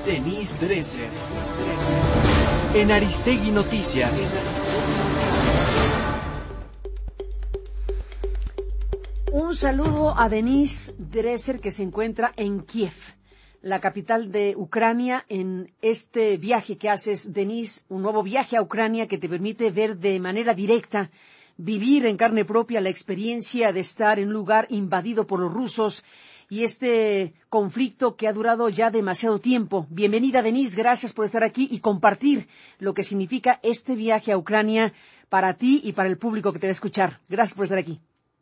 Denise Dresser. En Aristegui Noticias. Un saludo a Denise Dresser, que se encuentra en Kiev, la capital de Ucrania, en este viaje que haces, Denise, un nuevo viaje a Ucrania que te permite ver de manera directa, vivir en carne propia la experiencia de estar en un lugar invadido por los rusos y este conflicto que ha durado ya demasiado tiempo. Bienvenida, Denise, gracias por estar aquí y compartir lo que significa este viaje a Ucrania para ti y para el público que te va a escuchar. Gracias por estar aquí.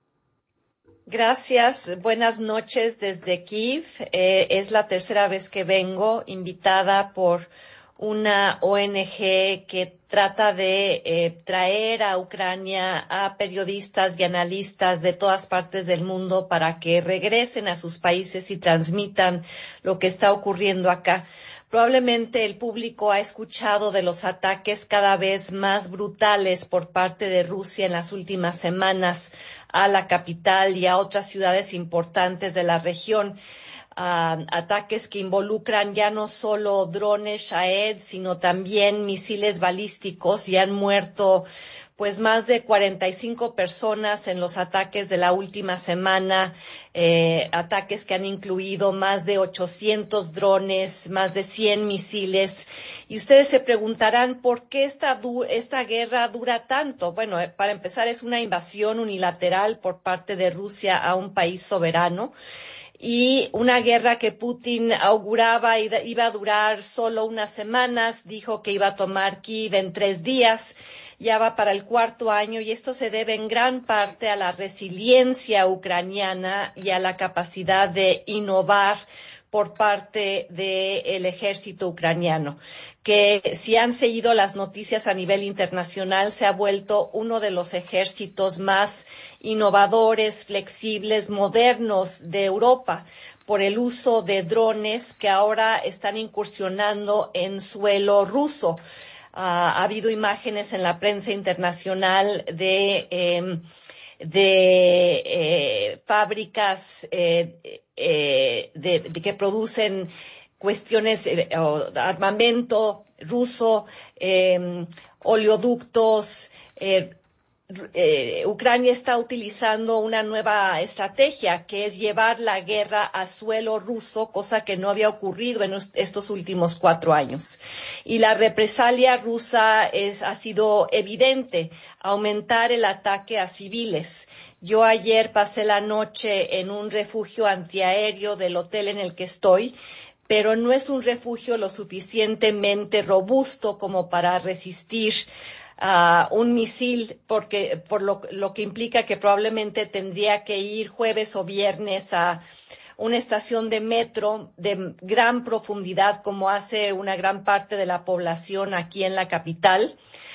Gracias, buenas noches desde Kiev. Es la tercera vez que vengo, invitada por una ONG que trata de traer a Ucrania a periodistas y analistas de todas partes del mundo para que regresen a sus países y transmitan lo que está ocurriendo acá. Probablemente el público ha escuchado de los ataques cada vez más brutales por parte de Rusia en las últimas semanas a la capital y a otras ciudades importantes de la región. Ataques que involucran ya no solo drones Shahed, sino también misiles balísticos, y han muerto pues más de 45 personas en los ataques de la última semana, ataques que han incluido más de 800 drones, más de 100 misiles. Y ustedes se preguntarán por qué esta guerra dura tanto. Bueno, para empezar, es una invasión unilateral por parte de Rusia a un país soberano. Y una guerra que Putin auguraba iba a durar solo unas semanas, dijo que iba a tomar Kiev en 3 días, ya va para el 4º año, y esto se debe en gran parte a la resiliencia ucraniana y a la capacidad de innovar por parte del ejército ucraniano, que si han seguido las noticias a nivel internacional, se ha vuelto uno de los ejércitos más innovadores, flexibles, modernos de Europa, por el uso de drones que ahora están incursionando en suelo ruso. Ha habido imágenes en la prensa internacional de fábricas que producen cuestiones armamento ruso, oleoductos. Ucrania está utilizando una nueva estrategia, que es llevar la guerra a suelo ruso, cosa que no había ocurrido en estos últimos 4 años. Y la represalia rusa ha sido evidente, aumentar el ataque a civiles. Yo ayer pasé la noche en un refugio antiaéreo del hotel en el que estoy, pero no es un refugio lo suficientemente robusto como para resistir un misil, por lo que implica que probablemente tendría que ir jueves o viernes a una estación de metro de gran profundidad, como hace una gran parte de la población aquí en la capital.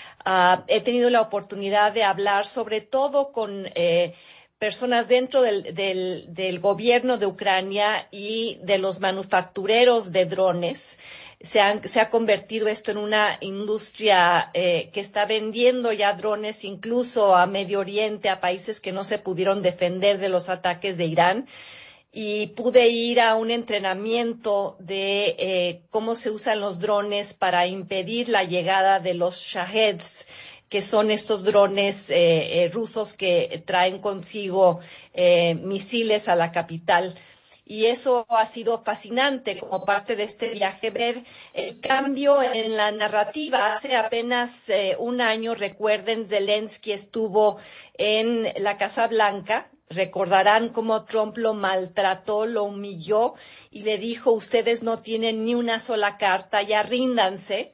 He tenido la oportunidad de hablar sobre todo con personas dentro del gobierno de Ucrania y de los manufactureros de drones. Se ha convertido esto en una industria que está vendiendo ya drones incluso a Medio Oriente, a países que no se pudieron defender de los ataques de Irán. Y pude ir a un entrenamiento de cómo se usan los drones para impedir la llegada de los Shaheds, que son estos drones rusos que traen consigo misiles a la capital. Y eso ha sido fascinante como parte de este viaje, ver el cambio en la narrativa. Hace apenas un año, recuerden, Zelensky estuvo en la Casa Blanca. Recordarán cómo Trump lo maltrató, lo humilló y le dijo: ustedes no tienen ni una sola carta, ya ríndanse,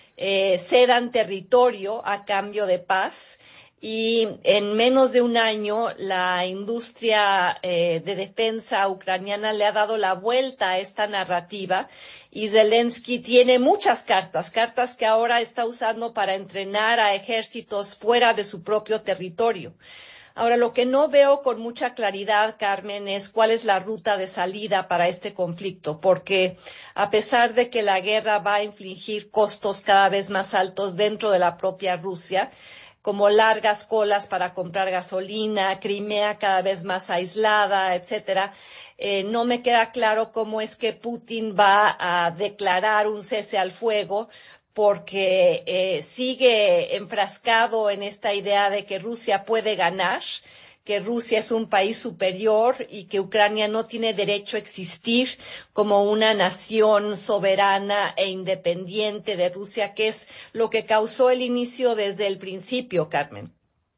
cedan territorio a cambio de paz. Y en menos de un año la industria de defensa ucraniana le ha dado la vuelta a esta narrativa, y Zelensky tiene muchas cartas que ahora está usando para entrenar a ejércitos fuera de su propio territorio. Ahora, lo que no veo con mucha claridad, Carmen, es cuál es la ruta de salida para este conflicto, porque a pesar de que la guerra va a infligir costos cada vez más altos dentro de la propia Rusia, como largas colas para comprar gasolina, Crimea cada vez más aislada, etcétera. No me queda claro cómo es que Putin va a declarar un cese al fuego, porque sigue enfrascado en esta idea de que Rusia puede ganar, que Rusia es un país superior y que Ucrania no tiene derecho a existir como una nación soberana e independiente de Rusia, que es lo que causó el inicio desde el principio, Carmen.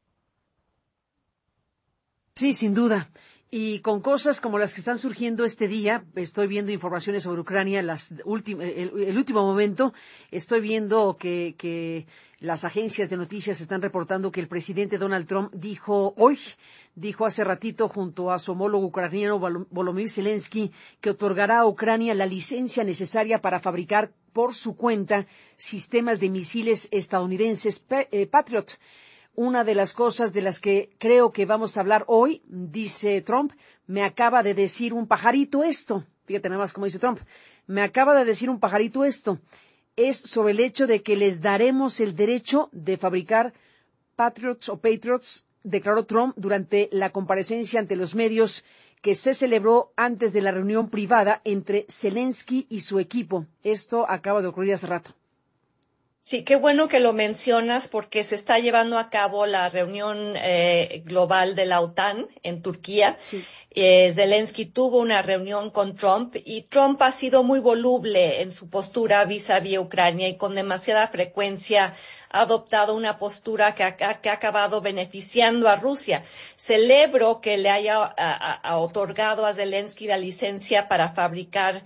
Sí, sin duda. Y con cosas como las que están surgiendo este día, estoy viendo informaciones sobre Ucrania, el último momento, estoy viendo que las agencias de noticias están reportando que el presidente Donald Trump dijo hace ratito junto a su homólogo ucraniano Volodymyr Zelensky, que otorgará a Ucrania la licencia necesaria para fabricar por su cuenta sistemas de misiles estadounidenses Patriot. Una de las cosas de las que creo que vamos a hablar hoy, dice Trump, me acaba de decir un pajarito esto. Fíjate nada más cómo dice Trump. Me acaba de decir un pajarito esto. Es sobre el hecho de que les daremos el derecho de fabricar Patriots, declaró Trump durante la comparecencia ante los medios que se celebró antes de la reunión privada entre Zelensky y su equipo. Esto acaba de ocurrir hace rato. Sí, qué bueno que lo mencionas porque se está llevando a cabo la reunión global de la OTAN en Turquía. Sí. Zelensky tuvo una reunión con Trump y Trump ha sido muy voluble en su postura vis-a-vis Ucrania y con demasiada frecuencia ha adoptado una postura que ha acabado beneficiando a Rusia. Celebro que le haya otorgado a Zelensky la licencia para fabricar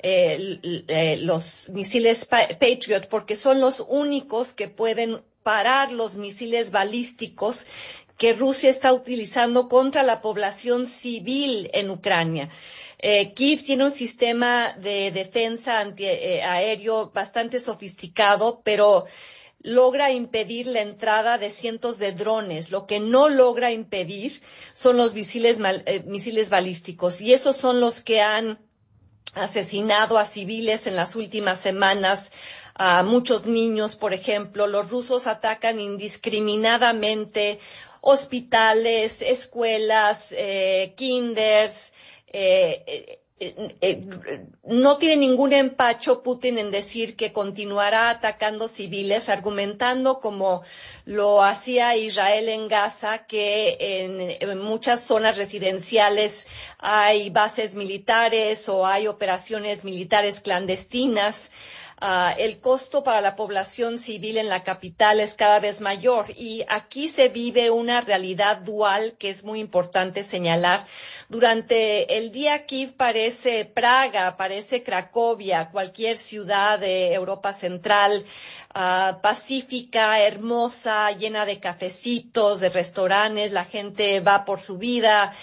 los misiles Patriot, porque son los únicos que pueden parar los misiles balísticos que Rusia está utilizando contra la población civil en Ucrania. Kiev tiene un sistema de defensa antiaéreo bastante sofisticado, pero logra impedir la entrada de cientos de drones. Lo que no logra impedir son los misiles balísticos, y esos son los que han asesinado a civiles en las últimas semanas, a muchos niños, por ejemplo. Los rusos atacan indiscriminadamente hospitales, escuelas, kinders. No tiene ningún empacho Putin en decir que continuará atacando civiles, argumentando como lo hacía Israel en Gaza, que en muchas zonas residenciales hay bases militares o hay operaciones militares clandestinas. El costo para la población civil en la capital es cada vez mayor y aquí se vive una realidad dual que es muy importante señalar. Durante el día Kiev parece Praga, parece Cracovia, cualquier ciudad de Europa Central, pacífica, hermosa, llena de cafecitos, de restaurantes, la gente va por su vida,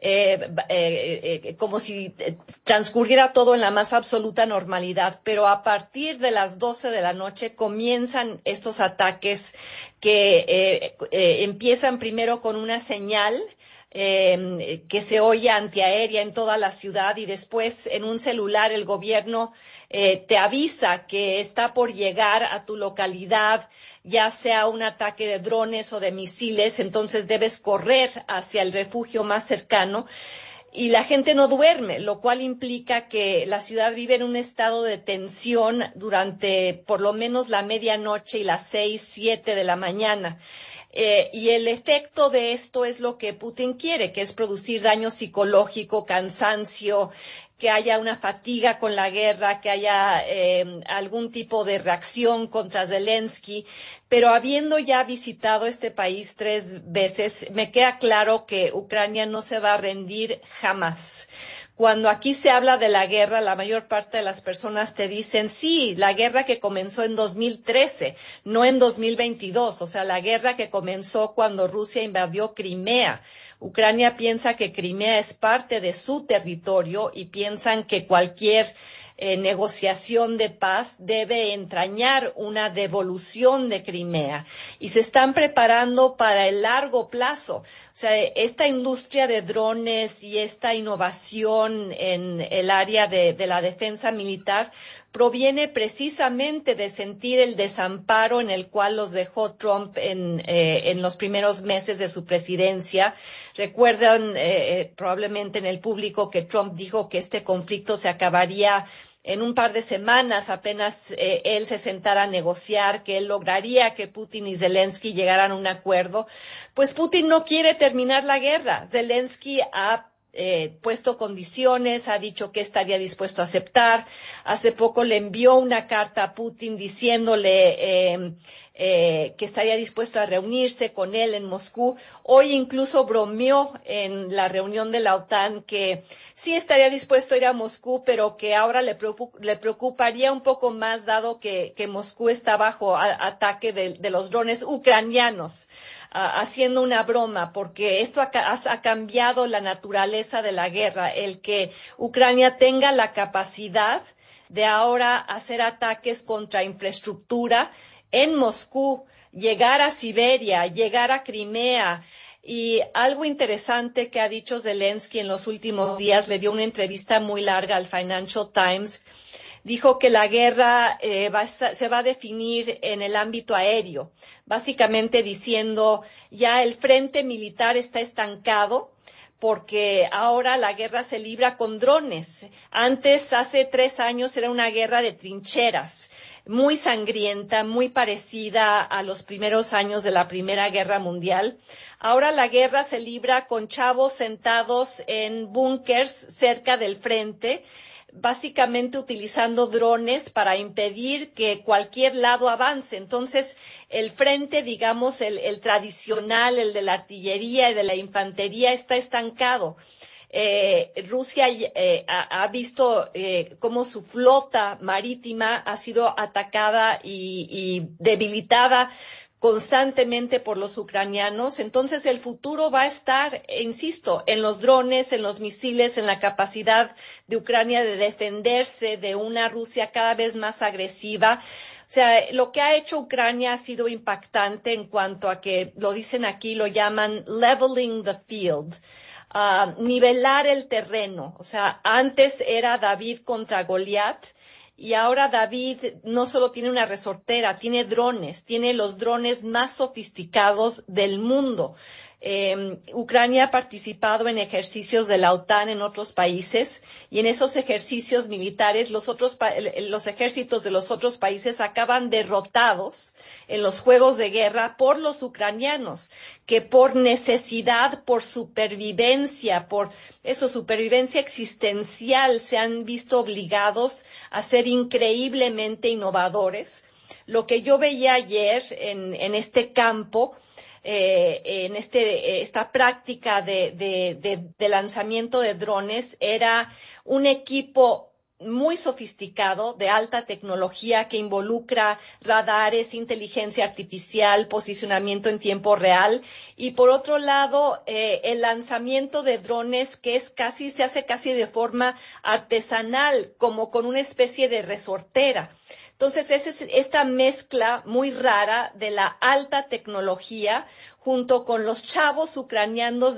como si transcurriera todo en la más absoluta normalidad, pero a partir de las 12 de la noche comienzan estos ataques que empiezan primero con una señal que se oye antiaérea en toda la ciudad y después en un celular el gobierno te avisa que está por llegar a tu localidad, ya sea un ataque de drones o de misiles, entonces debes correr hacia el refugio más cercano. Y la gente no duerme, lo cual implica que la ciudad vive en un estado de tensión durante por lo menos la medianoche y las 6, 7 de la mañana. Y el efecto de esto es lo que Putin quiere, que es producir daño psicológico, cansancio, que haya una fatiga con la guerra, que haya algún tipo de reacción contra Zelensky. Pero habiendo ya visitado este país 3 veces, me queda claro que Ucrania no se va a rendir jamás. Cuando aquí se habla de la guerra, la mayor parte de las personas te dicen, sí, la guerra que comenzó en 2013, no en 2022, o sea, la guerra que comenzó cuando Rusia invadió Crimea. Ucrania piensa que Crimea es parte de su territorio y piensan que cualquier negociación de paz debe entrañar una devolución de Crimea y se están preparando para el largo plazo. O sea, esta industria de drones y esta innovación en el área de la defensa militar proviene precisamente de sentir el desamparo en el cual los dejó Trump en los primeros meses de su presidencia. Recuerdan probablemente en el público que Trump dijo que este conflicto se acabaría en un par de semanas, apenas él se sentara a negociar, que él lograría que Putin y Zelensky llegaran a un acuerdo. Pues Putin no quiere terminar la guerra. Zelensky ha puesto condiciones, ha dicho que estaría dispuesto a aceptar. Hace poco le envió una carta a Putin diciéndole que estaría dispuesto a reunirse con él en Moscú. Hoy incluso bromeó en la reunión de la OTAN que sí estaría dispuesto a ir a Moscú, pero que ahora le preocuparía un poco más dado que Moscú está bajo ataque de los drones ucranianos. Haciendo una broma, porque esto ha cambiado la naturaleza de la guerra, el que Ucrania tenga la capacidad de ahora hacer ataques contra infraestructura en Moscú, llegar a Siberia, llegar a Crimea. Y algo interesante que ha dicho Zelensky en los últimos días, le dio una entrevista muy larga al Financial Times, dijo que la guerra se va a definir en el ámbito aéreo, básicamente diciendo ya el frente militar está estancado porque ahora la guerra se libra con drones. Antes, hace 3 años, era una guerra de trincheras, muy sangrienta, muy parecida a los primeros años de la Primera Guerra Mundial. Ahora la guerra se libra con chavos sentados en búnkers cerca del frente, básicamente utilizando drones para impedir que cualquier lado avance. Entonces, el frente, digamos, el tradicional, el de la artillería y de la infantería, está estancado. Rusia ha visto cómo su flota marítima ha sido atacada y debilitada constantemente por los ucranianos. Entonces el futuro va a estar, insisto, en los drones, en los misiles, en la capacidad de Ucrania de defenderse de una Rusia cada vez más agresiva. O sea, lo que ha hecho Ucrania ha sido impactante en cuanto a que, lo dicen aquí, lo llaman leveling the field. Nivelar el terreno. O sea, antes era David contra Goliat. Y ahora David no solo tiene una resortera, tiene drones, tiene los drones más sofisticados del mundo. Ucrania ha participado en ejercicios de la OTAN en otros países y en esos ejercicios militares los ejércitos de los otros países acaban derrotados en los juegos de guerra por los ucranianos, que por necesidad, por supervivencia, supervivencia existencial, se han visto obligados a ser increíblemente innovadores. Lo que yo veía ayer en este campo, en esta práctica de lanzamiento de drones, era un equipo muy sofisticado, de alta tecnología, que involucra radares, inteligencia artificial, posicionamiento en tiempo real, y por otro lado, el lanzamiento de drones que se hace casi de forma artesanal, como con una especie de resortera. Entonces, es esta mezcla muy rara de la alta tecnología junto con los chavos ucranianos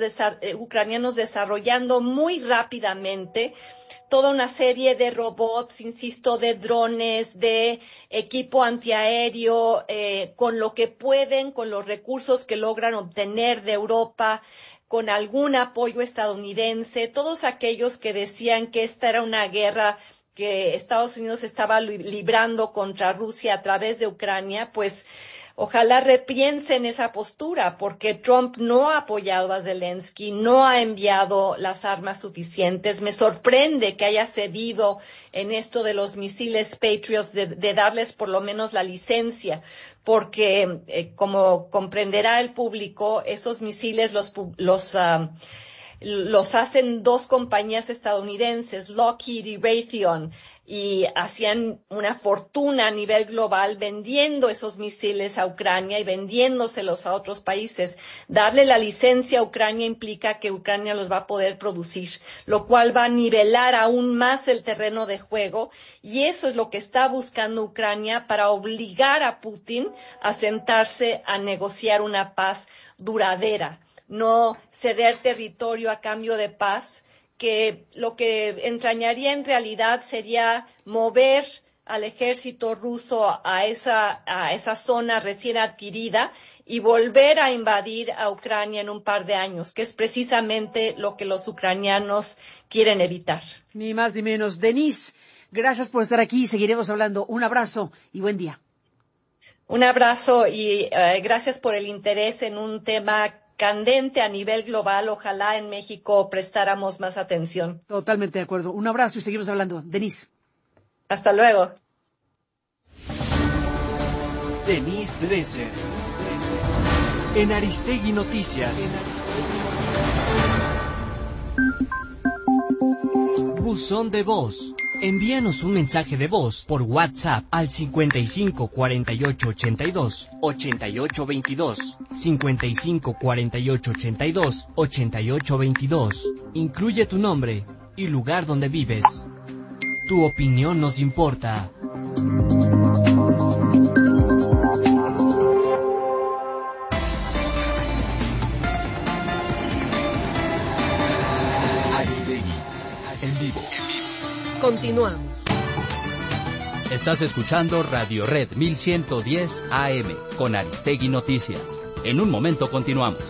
desarrollando muy rápidamente toda una serie de robots, insisto, de drones, de equipo antiaéreo, con lo que pueden, con los recursos que logran obtener de Europa, con algún apoyo estadounidense. Todos aquellos que decían que esta era una guerra que Estados Unidos estaba librando contra Rusia a través de Ucrania, pues ojalá repiensen esa postura, porque Trump no ha apoyado a Zelensky, no ha enviado las armas suficientes. Me sorprende que haya cedido en esto de los misiles Patriots, de darles por lo menos la licencia, porque como comprenderá el público, esos misiles los hacen 2 compañías estadounidenses, Lockheed y Raytheon, y hacían una fortuna a nivel global vendiendo esos misiles a Ucrania y vendiéndoselos a otros países. Darle la licencia a Ucrania implica que Ucrania los va a poder producir, lo cual va a nivelar aún más el terreno de juego, y eso es lo que está buscando Ucrania para obligar a Putin a sentarse a negociar una paz duradera, no ceder territorio a cambio de paz, que lo que entrañaría en realidad sería mover al ejército ruso a esa zona recién adquirida y volver a invadir a Ucrania en un par de años, que es precisamente lo que los ucranianos quieren evitar. Ni más ni menos. Denise, gracias por estar aquí. Seguiremos hablando. Un abrazo y buen día. Un abrazo y gracias por el interés en un tema candente a nivel global. Ojalá en México prestáramos más atención. Totalmente de acuerdo. Un abrazo y seguimos hablando. Denise. Hasta luego. Denise Dresser. En Aristegui Noticias. Buzón de voz. Envíanos un mensaje de voz por WhatsApp al 55 48 82 88 22. 55 48 82 88 22. Incluye tu nombre y lugar donde vives. Tu opinión nos importa. Aristegui, en vivo. Continuamos. Estás escuchando Radio Red 1110 AM con Aristegui Noticias. En un momento continuamos.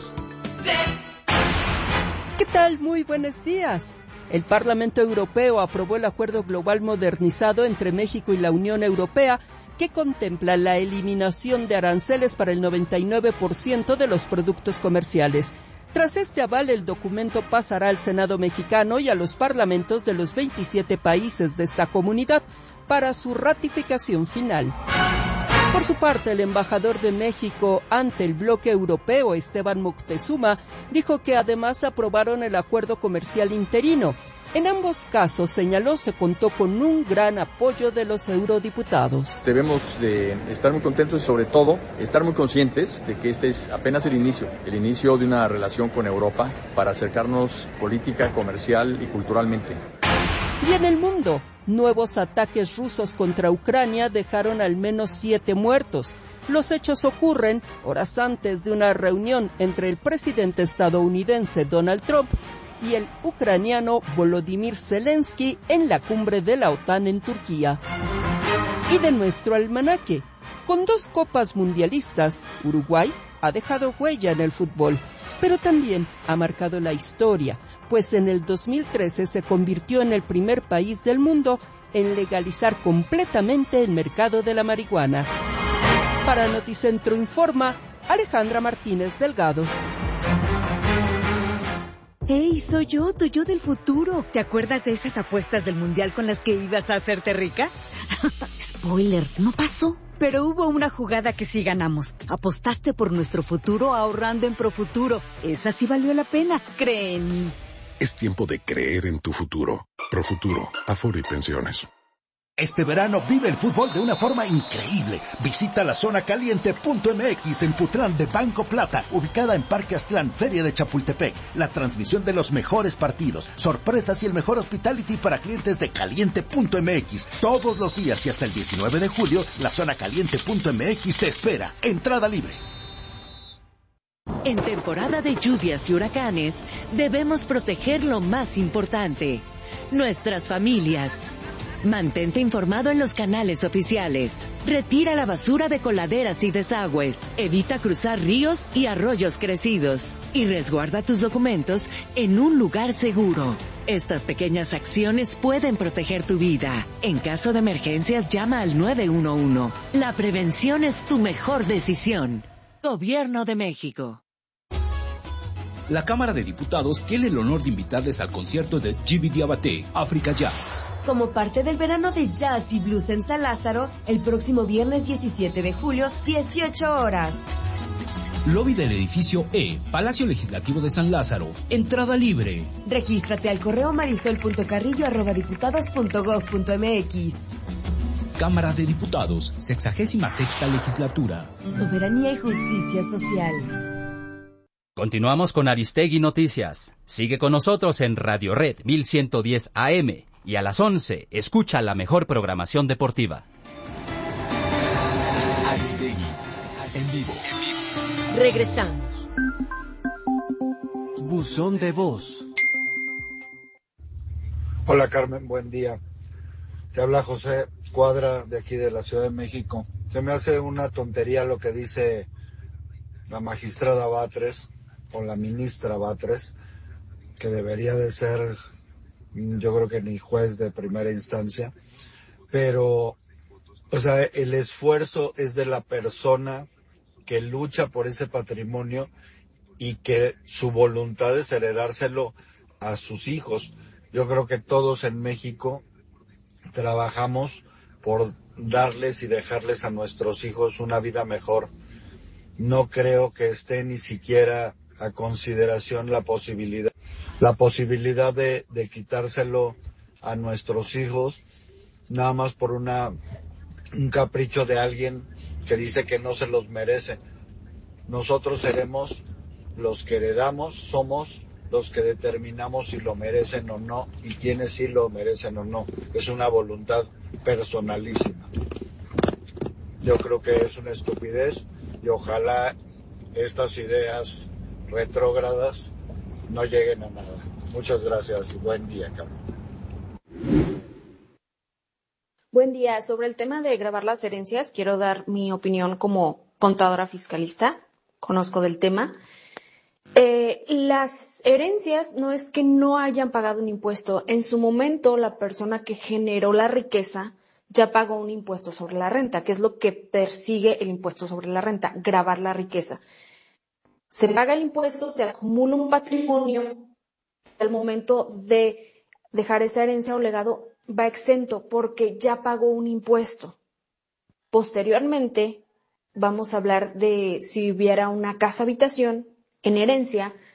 ¿Qué tal? Muy buenos días. El Parlamento Europeo aprobó el Acuerdo Global Modernizado entre México y la Unión Europea, que contempla la eliminación de aranceles para el 99% de los productos comerciales. Tras este aval, el documento pasará al Senado mexicano y a los parlamentos de los 27 países de esta comunidad para su ratificación final. Por su parte, el embajador de México ante el bloque europeo, Esteban Moctezuma, dijo que además aprobaron el acuerdo comercial interino. En ambos casos, señaló, se contó con un gran apoyo de los eurodiputados. Debemos de estar muy contentos y sobre todo estar muy conscientes de que este es apenas el inicio de una relación con Europa para acercarnos política, comercial y culturalmente. Y en el mundo, nuevos ataques rusos contra Ucrania dejaron al menos 7 muertos. Los hechos ocurren horas antes de una reunión entre el presidente estadounidense Donald Trump y el ucraniano Volodymyr Zelensky en la cumbre de la OTAN en Turquía. Y de nuestro almanaque, con 2 copas mundialistas, Uruguay ha dejado huella en el fútbol, pero también ha marcado la historia, pues en el 2013 se convirtió en el primer país del mundo en legalizar completamente el mercado de la marihuana. Para Noticentro Informa, Alejandra Martínez Delgado. ¡Hey, soy yo, tu yo del futuro! ¿Te acuerdas de esas apuestas del mundial con las que ibas a hacerte rica? Spoiler, no pasó. Pero hubo una jugada que sí ganamos. Apostaste por nuestro futuro ahorrando en Profuturo. Esa sí valió la pena, cree en mí. Es tiempo de creer en tu futuro. Profuturo, Afore y Pensiones. Este verano vive el fútbol de una forma increíble. Visita la zona caliente.mx en Futlán de Banco Plata, ubicada en Parque Aztlán, Feria de Chapultepec. La transmisión de los mejores partidos, sorpresas y el mejor hospitality para clientes de caliente.mx. Todos los días y hasta el 19 de julio, la zona caliente.mx te espera. Entrada libre. En temporada de lluvias y huracanes, debemos proteger lo más importante, nuestras familias. Mantente informado en los canales oficiales. Retira la basura de coladeras y desagües. Evita cruzar ríos y arroyos crecidos. Y resguarda tus documentos en un lugar seguro. Estas pequeñas acciones pueden proteger tu vida. En caso de emergencias, llama al 911. La prevención es tu mejor decisión. Gobierno de México. La Cámara de Diputados tiene el honor de invitarles al concierto de Djiby Diabaté, Africa Jazz. Como parte del verano de jazz y blues en San Lázaro, el próximo viernes 17 de julio, 18 horas. Lobby del edificio E, Palacio Legislativo de San Lázaro. Entrada libre. Regístrate al correo marisol.carrillo@diputados.gov.mx. Cámara de Diputados, 66ª Legislatura. Soberanía y justicia social. Continuamos con Aristegui Noticias. Sigue con nosotros en Radio Red 1110 AM y a las 11 escucha la mejor programación deportiva. Aristegui, en vivo. Regresamos. Buzón de voz. Hola Carmen, buen día. Te habla José Cuadra de aquí de la Ciudad de México. Se me hace una tontería lo que dice la magistrada Batres o la ministra Batres, que debería de ser, yo creo que ni juez de primera instancia, pero, o sea, el esfuerzo es de la persona que lucha por ese patrimonio y que su voluntad es heredárselo a sus hijos. Yo creo que todos en México trabajamos por darles y dejarles a nuestros hijos una vida mejor. No creo que esté ni siquiera a consideración la posibilidad de quitárselo a nuestros hijos nada más por un capricho de alguien que dice que no se los merece. Nosotros seremos los que heredamos, somos los que determinamos si lo merecen o no y quiénes sí lo merecen o no. Es una voluntad personalísima. Yo creo que es una estupidez y ojalá estas ideas retrógradas no lleguen a nada. Muchas gracias y buen día, Carmen. Buen día. Sobre el tema de grabar las herencias, quiero dar mi opinión como contadora fiscalista. Conozco del tema. Las herencias no es que no hayan pagado un impuesto. En su momento, la persona que generó la riqueza ya pagó un impuesto sobre la renta, que es lo que persigue el impuesto sobre la renta, gravar la riqueza. Se paga el impuesto, se acumula un patrimonio. Al momento de dejar esa herencia o legado, va exento porque ya pagó un impuesto. Posteriormente, vamos a hablar de si hubiera una casa habitación en herencia,